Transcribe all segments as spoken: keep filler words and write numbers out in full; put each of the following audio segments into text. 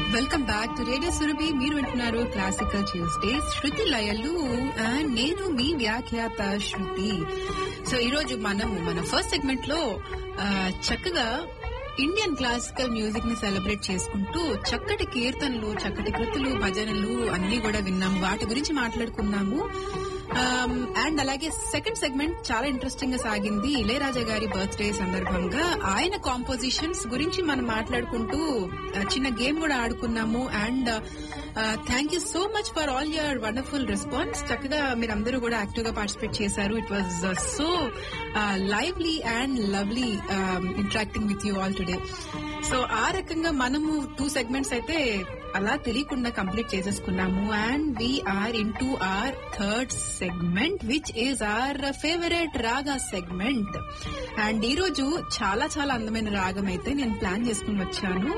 Welcome back to radio Surabhi. మీరు వింటున్నారు classical Tuesdays Shruti Layalu and నేను మీ వ్యాఖ్యాత శృతి. సో ఈ రోజు మనం మన ఫస్ట్ సెగ్మెంట్ లో చక్కగా ఇండియన్ క్లాసికల్ మ్యూజిక్ ని సెలబ్రేట్ చేసుకుంటూ చక్కటి కీర్తనలు, చక్కటి కృతులు, భజనలు అన్ని కూడా విన్నాము. వాటి గురించి మాట్లాడుకున్నాము. అండ్ అలాగే సెకండ్ సెగ్మెంట్ చాలా ఇంట్రెస్టింగ్ గా సాగింది. ఇళయరాజా గారి బర్త్డే సందర్భంగా ఆయన కాంపోజిషన్స్ గురించి మనం మాట్లాడుకుంటూ చిన్న గేమ్ కూడా ఆడుకున్నాము. And thank you so much for all your wonderful response. చక్కగా మీరందరూ కూడా యాక్టివ్ గా పార్టిసిపేట్ చేశారు. It was so lively and lovely interacting with you all today. So ఆ రకంగా మనము టూ సెగ్మెంట్స్ అయితే అలా తెలియకుండా కంప్లీట్ చేసేసుకున్నాము. And we are in to or third segment which is are favourite రాగా సెగ్మెంట్. అండ్ ఈ రోజు చాలా చాలా అందమైన రాగం అయితే నేను ప్లాన్ చేసుకుని వచ్చాను.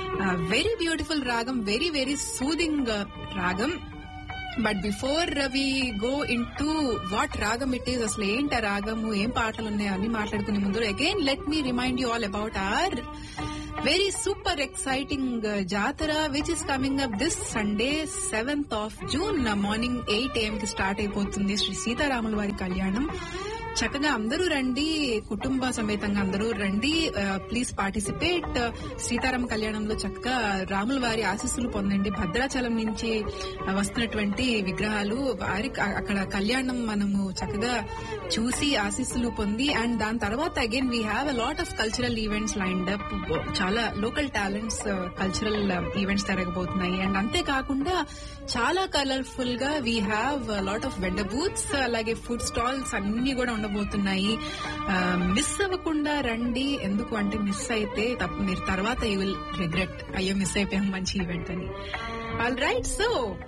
వెరీ బ్యూటిఫుల్ రాగం, వెరీ వెరీ సూదింగ్ రాగం. But before we go in to what రాగం ఇట్ ఈస్, అసలు ఏంటి ఆ రాగము, ఏం పాటలు ఉన్నాయో అన్ని మాట్లాడుకునే ముందు again let me remind you all about are very super exciting uh, jatara which is coming up this Sunday seventh of June morning eight a m కి స్టార్ట్ అయిపోతుంది శ్రీ సీతారాముల వారి కళ్యాణం. చక్కగా అందరూ రండి, కుటుంబ సమేతంగా అందరూ రండి. Please participate. సీతారామ కళ్యాణంలో చక్కగా రాముల వారి ఆశీస్సులు పొందండి. భద్రాచలం నుంచి వస్తున్నటువంటి విగ్రహాలు వారి అక్కడ కళ్యాణం మనము చక్కగా చూసి ఆశీస్సులు పొంది, అండ్ దాని తర్వాత again we have a lot of cultural events lined up. చాలా లోకల్ టాలెంట్స్ కల్చరల్ ఈవెంట్స్ జరగబోతున్నాయి. అండ్ అంతేకాకుండా చాలా కలర్ఫుల్ గా we have lot of vendor booths, అలాగే ఫుడ్ స్టాల్స్ అన్ని కూడా ఉండబోతున్నాయి. మిస్ అవ్వకుండా రండి. ఎందుకు అంటే మిస్ అయితే తప్ప మీరు తర్వాత యూ విల్ రిగ్రెట్, అయ్యో మిస్ అయిపోయాం మంచి ఈవెంట్ అని. ఆల్ రైట్, సో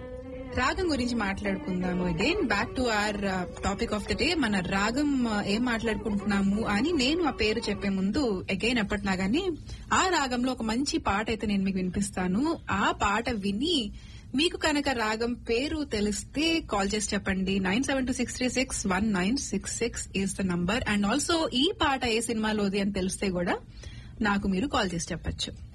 రాగం గురించి మాట్లాడుకుందాము. Again back to our topic of the day. మన రాగం ఏం మాట్లాడుకుంటున్నాము అని నేను ఆ పేరు చెప్పే ముందు అగైన్ ఎప్పటినా గానీ ఆ రాగంలో ఒక మంచి పాట అయితే నేను మీకు వినిపిస్తాను. ఆ పాట విని మీకు కనుక రాగం పేరు తెలిస్తే కాల్ చేసి చెప్పండి. Nine seven two six three six one nine six six is the number. And also ఈ పాట ఏ సినిమాలోది అని తెలిస్తే కూడా నాకు మీరు కాల్ చేసి చెప్పచ్చు.